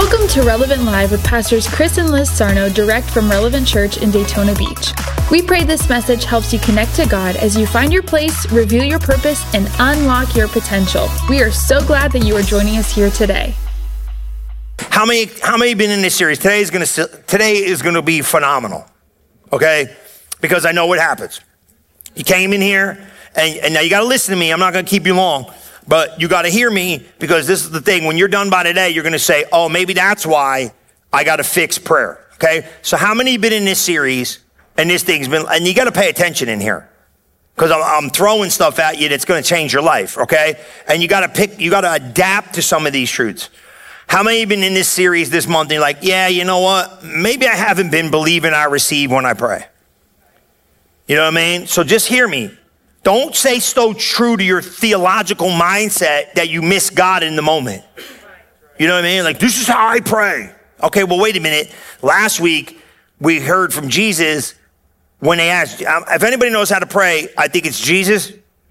Welcome to Relevant Live with Pastors Chris and Liz Sarno, direct from Relevant Church in Daytona Beach. We pray this message helps you connect to God as you find your place, reveal your purpose, and unlock your potential. We are so glad that you are joining us here today. How many have been in this series? Today is gonna be phenomenal, okay? Because I know what happens. You came in here, and now you gotta listen to me. I'm not gonna keep you long, but you gotta hear me, because this is the thing. When you're done by today, you're gonna say, oh, maybe that's why I gotta fix prayer, okay? So how many have been in this series, and this thing's been, and you gotta pay attention in here, because I'm throwing stuff at you that's gonna change your life, okay? And you gotta adapt to some of these truths. How many have been in this series this month and you're like, yeah, you know what? Maybe I haven't been believing I receive when I pray. You know what I mean? So just hear me. Don't stay so true to your theological mindset that you miss God in the moment. You know what I mean? Like, this is how I pray. Okay, well, wait a minute. Last week, we heard from Jesus when they asked, if anybody knows how to pray, I think it's Jesus.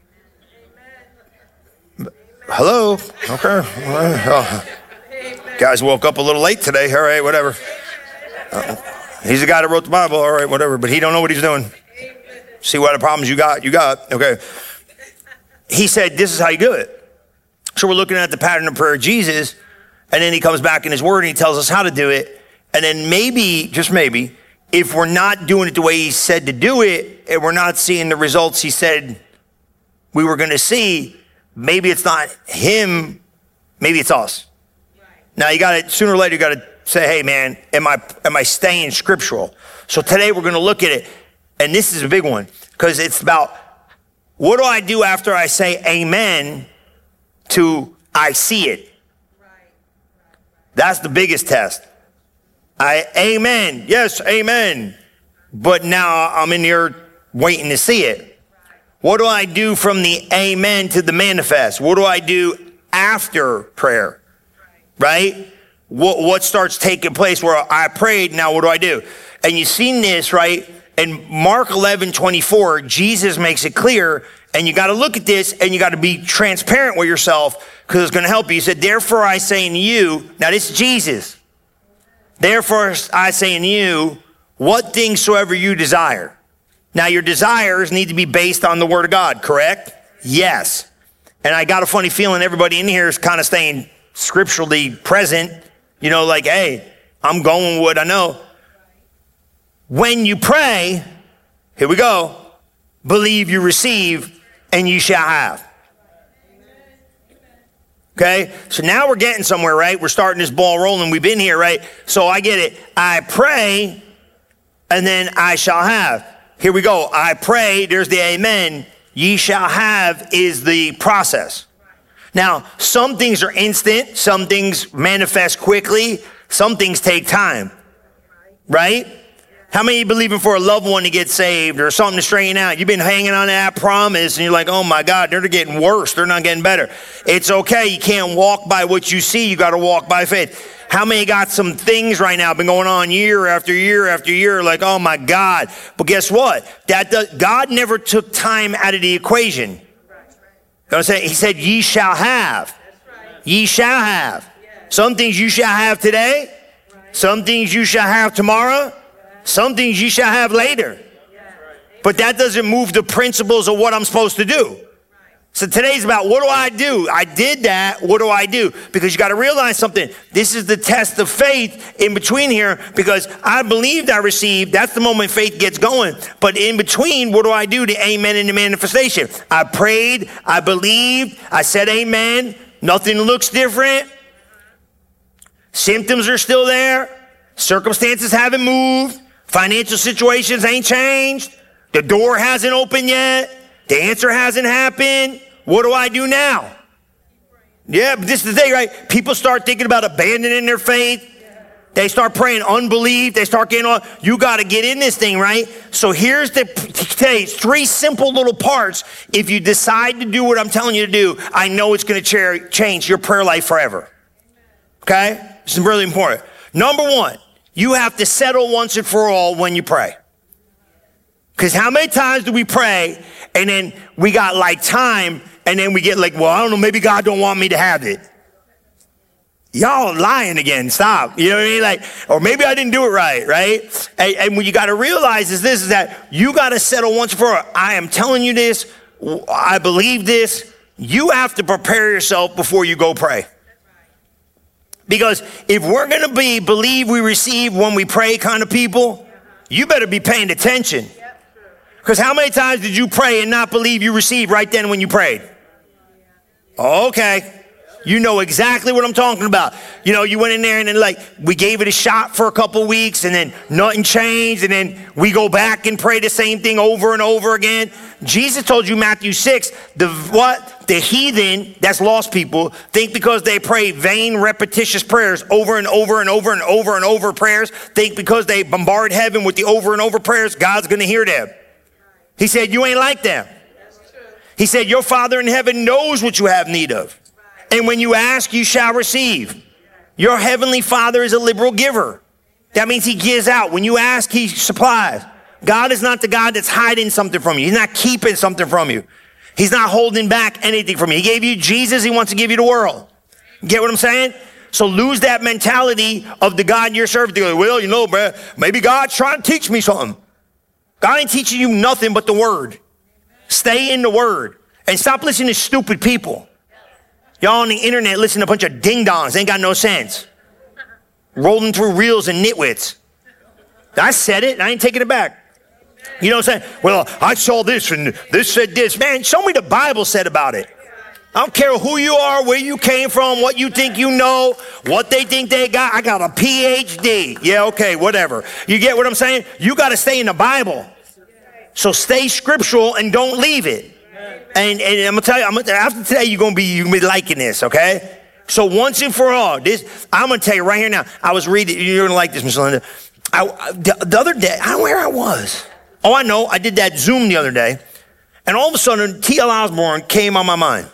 Amen. Hello? Okay. Guys woke up a little late today. All right, whatever. He's the guy that wrote the Bible. All right, whatever. But he don't know what he's doing. See what the problems you got. Okay. He said, this is how you do it. So we're looking at the pattern of prayer of Jesus, and then he comes back in his word and he tells us how to do it. And then maybe, just maybe, if we're not doing it the way he said to do it, and we're not seeing the results he said we were going to see, maybe it's not him, maybe it's us. Now you got to, sooner or later, you got to say, hey man, am I staying scriptural? So today we're going to look at it, and this is a big one, because it's about, what do I do after I say amen to I see it? That's the biggest test. Amen, yes, amen. But now I'm in here waiting to see it. What do I do from the amen to the manifest? What do I do after prayer? Right? What starts taking place where I prayed, now what do I do? And you've seen this, right? In Mark 11:24, Jesus makes it clear, and you got to look at this, and you got to be transparent with yourself, because it's going to help you. He said, therefore I say unto you, now this is Jesus. Therefore I say unto you, what things soever you desire. Now your desires need to be based on the word of God, correct? Yes. And I got a funny feeling everybody in here is kind of staying scripturally present, you know, like, hey, I'm going with what I know. When you pray, here we go, believe you receive and you shall have. Okay, so now we're getting somewhere, right? We're starting this ball rolling. We've been here, right? So I get it. I pray and then I shall have. Here we go. I pray, there's the amen. Ye shall have is the process. Now, some things are instant, some things manifest quickly, some things take time, right? How many of you believing for a loved one to get saved or something to straighten out? You've been hanging on to that promise and you're like, oh my God, they're getting worse, they're not getting better. It's okay, you can't walk by what you see, you gotta walk by faith. How many got some things right now been going on year after year after year, like, oh my God. But guess what? God never took time out of the equation. He said, ye shall have. Ye shall have. Some things you shall have today. Some things you shall have tomorrow. Some things you shall have later. But that doesn't move the principles of what I'm supposed to do. So today's about, what do I do? I did that. What do I do? Because you got to realize something. This is the test of faith in between here, because I believed I received. That's the moment faith gets going. But in between, what do I do? The amen and the manifestation. I prayed. I believed. I said amen. Nothing looks different. Symptoms are still there. Circumstances haven't moved. Financial situations ain't changed. The door hasn't opened yet. The answer hasn't happened. What do I do now? Yeah, but this is the thing, right? People start thinking about abandoning their faith. They start praying unbelief. They start getting on. You got to get in this thing, right? So here's today's 3 simple little parts. If you decide to do what I'm telling you to do, I know it's going to change your prayer life forever. Okay? This is really important. Number 1, you have to settle once and for all when you pray. Because how many times do we pray and then we got like time and then we get like, well, I don't know, maybe God don't want me to have it. y'all lying again. Stop. You know what I mean? Like, or maybe I didn't do it right? And what you got to realize is this, is that you got to settle once and for all. I am telling you this. I believe this. You have to prepare yourself before you go pray. Because if we're going to believe we receive when we pray kind of people, you better be paying attention. Because how many times did you pray and not believe you received right then when you prayed? Okay. You know exactly what I'm talking about. You know, you went in there and then like we gave it a shot for a couple weeks and then nothing changed. And then we go back and pray the same thing over and over again. Jesus told you, Matthew 6, the heathen, that's lost people, think because they pray vain, repetitious prayers over and over and over and over and over prayers, think because they bombard heaven with the over and over prayers, God's going to hear them. He said, you ain't like them. He said, your Father in heaven knows what you have need of. And when you ask, you shall receive. Your heavenly Father is a liberal giver. That means he gives out. When you ask, he supplies. God is not the God that's hiding something from you. He's not keeping something from you. He's not holding back anything from you. He gave you Jesus. He wants to give you the world. Get what I'm saying? So lose that mentality of the God you're serving. Well, you know, bro, maybe God's trying to teach me something. God ain't teaching you nothing but the word. Stay in the word and stop listening to stupid people. Y'all on the internet listen to a bunch of ding-dongs. They ain't got no sense. Rolling through reels and nitwits. I said it. I ain't taking it back. You know what I'm saying? Well, I saw this and this said this. Man, show me the Bible said about it. I don't care who you are, where you came from, what you think you know, what they think they got. I got a PhD. Yeah, okay, whatever. You get what I'm saying? You got to stay in the Bible. So stay scriptural and don't leave it. And I'm gonna tell you, after today, you're gonna be liking this, okay? So once and for all, I'm gonna tell you right here now. I was reading. You're gonna like this, Miss Linda. The other day, I don't know where I was. Oh, I know. I did that Zoom the other day, and all of a sudden, T.L. Osborne came on my mind,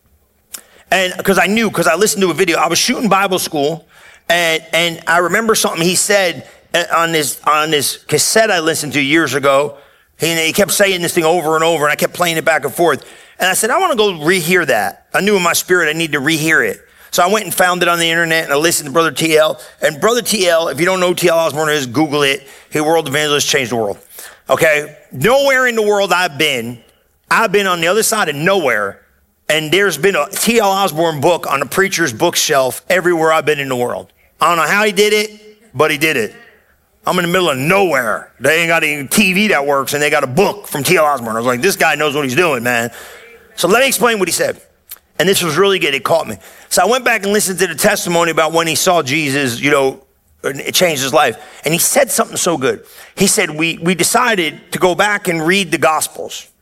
and because I listened to a video. I was shooting Bible school, and I remember something he said on this cassette I listened to years ago. He kept saying this thing over and over, and I kept playing it back and forth. And I said, I want to go rehear that. I knew in my spirit I need to rehear it. So I went and found it on the internet, and I listened to Brother TL. And Brother TL, if you don't know who T.L. Osborne is, Google it. His world evangelist changed the world. Okay? Nowhere in the world I've been on the other side of nowhere, and there's been a T.L. Osborne book on a preacher's bookshelf everywhere I've been in the world. I don't know how he did it, but he did it. I'm in the middle of nowhere. They ain't got any TV that works, and they got a book from T.L. Osborne. I was like, this guy knows what he's doing, man. So let me explain what he said. And this was really good. It caught me. So I went back and listened to the testimony about when he saw Jesus, you know, it changed his life. And he said something so good. He said, we decided to go back and read the Gospels.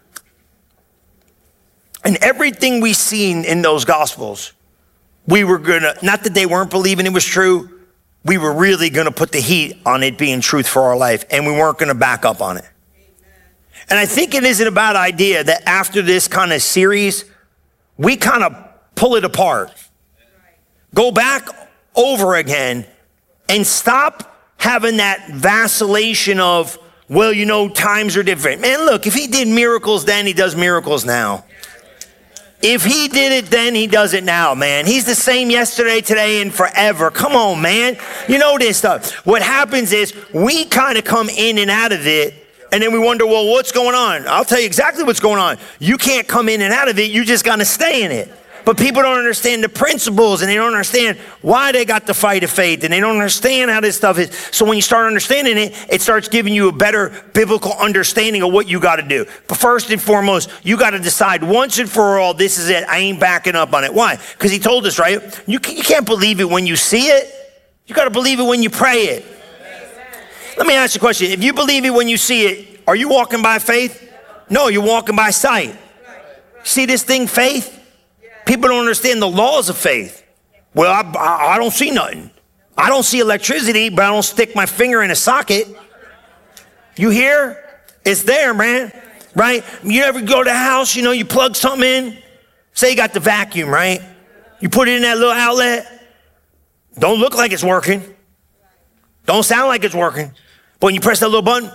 And everything we seen in those Gospels, we were going to, not that they weren't believing it was true, we were really going to put the heat on it being truth for our life, and we weren't going to back up on it. Amen. And I think it isn't a bad idea that after this kind of series, we kind of pull it apart, go back over again, and stop having that vacillation of, well, you know, times are different. Man, look, if he did miracles then, he does miracles now. If he did it then, he does it now, man. He's the same yesterday, today, and forever. Come on, man. You know this stuff. What happens is we kind of come in and out of it, and then we wonder, well, what's going on? I'll tell you exactly what's going on. You can't come in and out of it. You just got to stay in it. But people don't understand the principles, and they don't understand why they got the fight of faith, and they don't understand how this stuff is. So when you start understanding it, it starts giving you a better biblical understanding of what you got to do. But first and foremost, you got to decide once and for all, this is it. I ain't backing up on it. Why? Because he told us, right? You can't believe it when you see it. You got to believe it when you pray it. Let me ask you a question. If you believe it when you see it, are you walking by faith? No, you're walking by sight. See this thing, faith? People don't understand the laws of faith. Well, I don't see nothing. I don't see electricity, but I don't stick my finger in a socket. You hear? It's there, man. Right? You ever go to a house, you know, you plug something in. Say you got the vacuum, right? You put it in that little outlet. Don't look like it's working. Don't sound like it's working. But when you press that little button,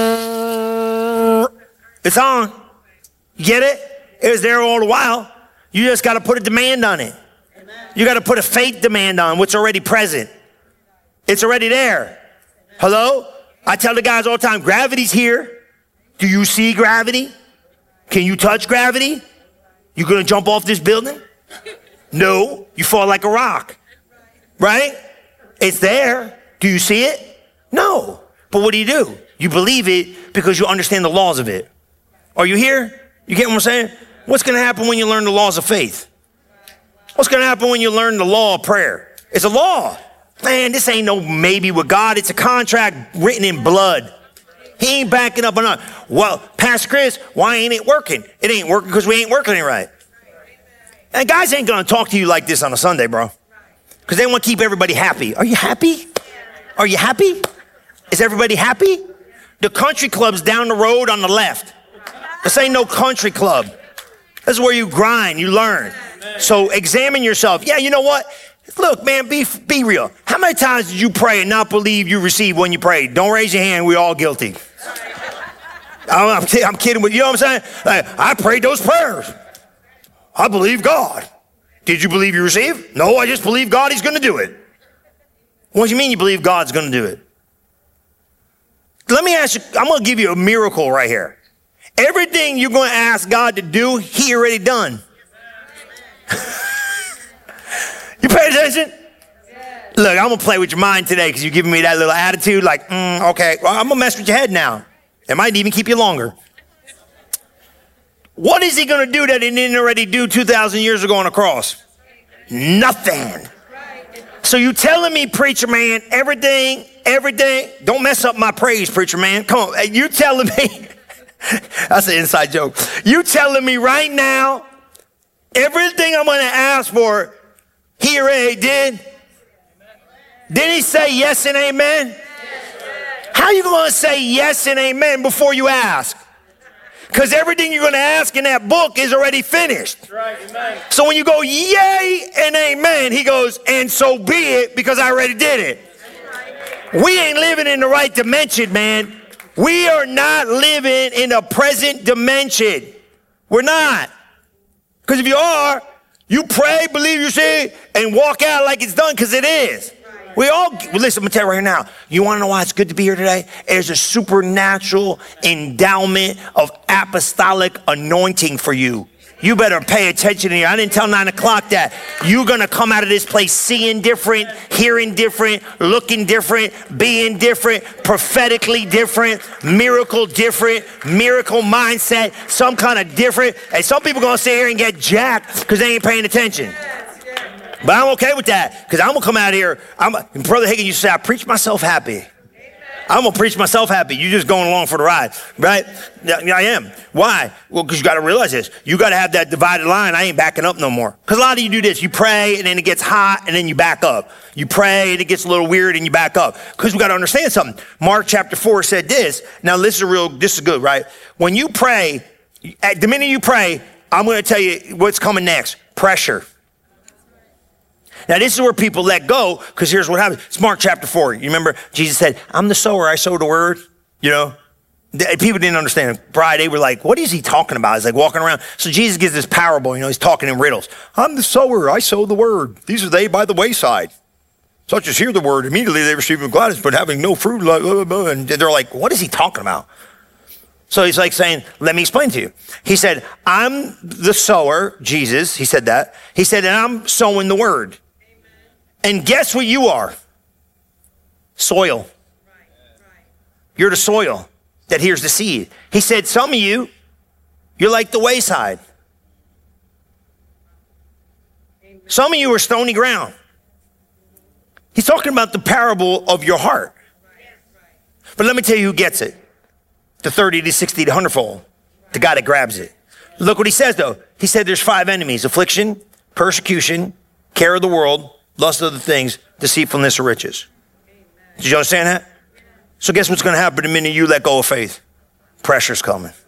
it's on. You get it? It was there all the while. You just got to put a demand on it. You got to put a faith demand on what's already present. It's already there. Hello? I tell the guys all the time, gravity's here. Do you see gravity? Can you touch gravity? You gonna jump off this building? No, you fall like a rock, right? It's there. Do you see it? No. But what do? You believe it because you understand the laws of it. Are you here? You get what I'm saying? What's gonna happen when you learn the laws of faith? What's gonna happen when you learn the law of prayer? It's a law. Man, this ain't no maybe with God. It's a contract written in blood. He ain't backing up or not. Well, Pastor Chris, why ain't it working? It ain't working because we ain't working it right. And guys ain't gonna talk to you like this on a Sunday, bro. Because they want to keep everybody happy. Are you happy? Are you happy? Is everybody happy? The country club's down the road on the left. This ain't no country club. This is where you grind, you learn. So examine yourself. Yeah, you know what? Look, man, be real. How many times did you pray and not believe you received when you prayed? Don't raise your hand. We're all guilty. I'm kidding with you. Know what I'm saying? Like, I prayed those prayers. I believe God. Did you believe you received? No, I just believe God, he's going to do it. What do you mean you believe God's going to do it? Let me ask you, I'm going to give you a miracle right here. Everything you're going to ask God to do, he already done. You pay attention? Look, I'm going to play with your mind today because you're giving me that little attitude like, okay, well, I'm going to mess with your head now. It might even keep you longer. What is he going to do that he didn't already do 2,000 years ago on the cross? Nothing. So you telling me, preacher man, everything, don't mess up my praise, preacher man. Come on, you telling me, that's an inside joke. You telling me right now, everything I'm going to ask for, he already did? Didn't he say yes and amen? How are you going to say yes and amen before you ask? Because everything you're going to ask in that book is already finished. Right, so when you go, yay and amen, he goes, and so be it, because I already did it. We ain't living in the right dimension, man. We are not living in the present dimension. We're not. Because if you are, you pray, believe you see, and walk out like it's done, because it is. We all, listen, I'm going to tell you right now, you want to know why it's good to be here today? There's a supernatural endowment of apostolic anointing for you. You better pay attention here. I didn't tell 9 o'clock that. You're going to come out of this place seeing different, hearing different, looking different, being different, prophetically different, miracle mindset, some kind of different. And some people going to sit here and get jacked because they ain't paying attention. But I'm okay with that because I'm going to come out here. Brother Hagin used to say, I preach myself happy. I'm going to preach myself happy. You're just going along for the ride, right? Yeah, I am. Why? Well, because you got to realize this. You got to have that divided line. I ain't backing up no more. Because a lot of you do this. You pray and then it gets hot and then you back up. You pray and it gets a little weird and you back up. Because we got to understand something. Mark chapter 4 said this. Now this is good, right? When you pray, at the minute you pray, I'm going to tell you what's coming next. Pressure. Now, this is where people let go, because here's what happens. It's Mark chapter 4. You remember Jesus said, I'm the sower, I sow the word. You know, people didn't understand. Pride, they were like, what is he talking about? He's like walking around. So Jesus gives this parable, he's talking in riddles. I'm the sower, I sow the word. These are they by the wayside. Such as hear the word, immediately they receive with gladness, but having no fruit, and they're like, what is he talking about? So he's like saying, let me explain to you. He said, I'm the sower, Jesus, he said that. He said, and I'm sowing the word. And guess what you are? Soil. You're the soil that hears the seed. He said, some of you, you're like the wayside. Some of you are stony ground. He's talking about the parable of your heart. But let me tell you who gets it. The 30, the 60, the 100-fold. The guy that grabs it. Look what he says, though. He said there's 5 enemies. Affliction, persecution, care of the world, lust of the things, deceitfulness of riches. Did you understand that? So guess what's going to happen the minute you let go of faith? Pressure's coming.